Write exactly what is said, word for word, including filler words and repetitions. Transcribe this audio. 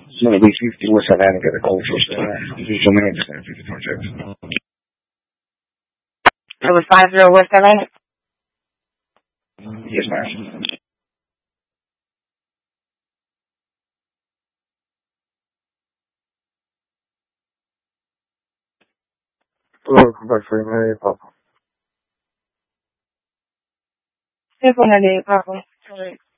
No, these fifty West Atlantic at the cultural center. This is your man center fifty project. It was five zero West Atlantic? Yes, ma'am. Hello, come back for you, Papa. Simple, Papa. Sorry.